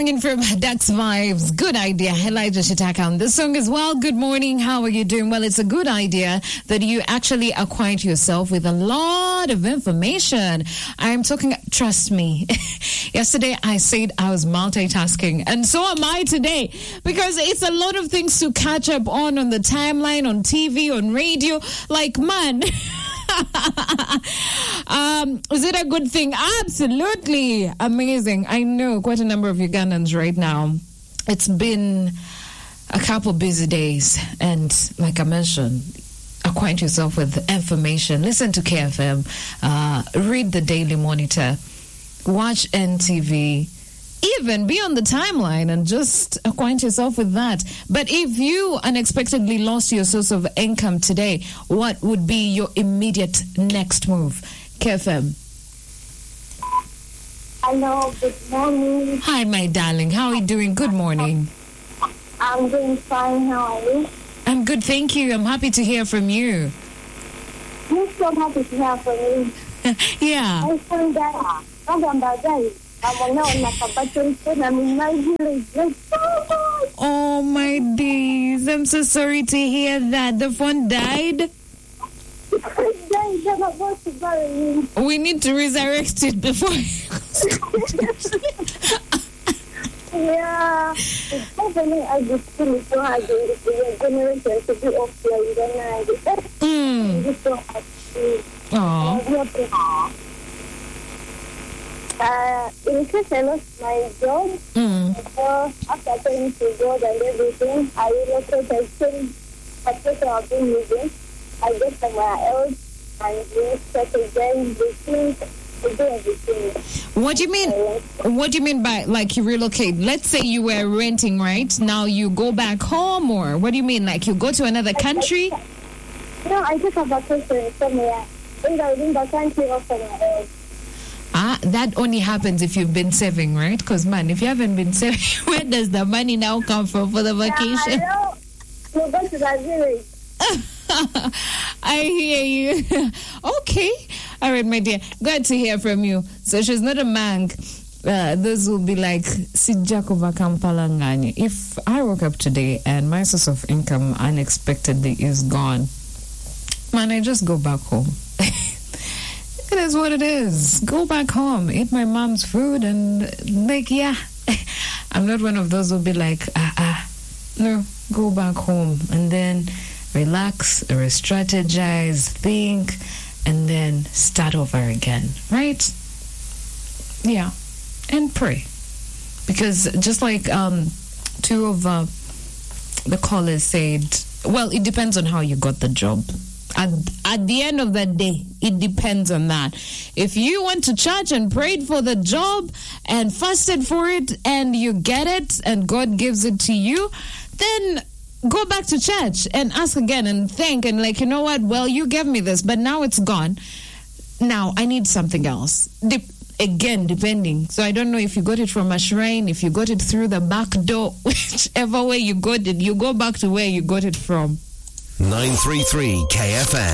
coming in from Dax Vibes. Good idea. Elijah Shitaka on this song as well. Good morning. How are you doing? Well, it's a good idea that you actually acquaint yourself with a lot of information. I'm talking, trust me. Yesterday I said I was multitasking, and so am I today, because it's a lot of things to catch up on the timeline, on TV, on radio. Like, man. Is it a good thing? Absolutely amazing. I know quite a number of Ugandans right now. It's been a couple busy days, and like I mentioned, acquaint yourself with information. Listen to KFM, read the Daily Monitor, watch NTV, even be on the timeline and just acquaint yourself with that. But if you unexpectedly lost your source of income today, what would be your immediate next move? KFM. Hello, good morning. Hi, my darling. How are you doing? Good morning. I'm doing fine. How are you? I'm good, thank you. I'm happy to hear from you. I'm so happy to hear from you. Yeah. I found that I'm in my village. Oh, my days. I'm so sorry to hear that. The phone died. I'm about to bury you. We need to resurrect it before. Yeah. It's definitely I just feel it so hard for your generation to be off here in the night. It's so hard in case I lost my job, so after turning to God and everything, I relocated. I changed my place I've been using. I get somewhere else and we start again. We do everything. What do you mean? What do you mean by like you relocate? Let's say you were renting, right? Now you go back home, or what do you mean? Like you go to another country? No, I just have a question somewhere. Either within the country or somewhere else. That only happens if you've been saving, right? Because, man, if you haven't been saving, where does the money now come from for the vacation? Yeah, you go to the village. I hear you. Okay. All right, my dear. Glad to hear from you. So she's not a mank. Those will be like, Sijakova Kampalangani. If I woke up today and my source of income unexpectedly is gone, man, I just go back home. It is what it is. Go back home, eat my mom's food, and like, yeah. I'm not one of those who'll be like, no, go back home and then relax, re-strategize, think, and then start over again, right? Yeah, and pray. Because just like two of the callers said, well, it depends on how you got the job. At the end of the day, it depends on that. If you went to church and prayed for the job and fasted for it and you get it and God gives it to you, then go back to church and ask again and thank and like, you know what? Well, you gave me this, but now it's gone. Now I need something else. Again, depending. So I don't know if you got it from a shrine, if you got it through the back door, whichever way you got it, you go back to where you got it from. 933 KFM.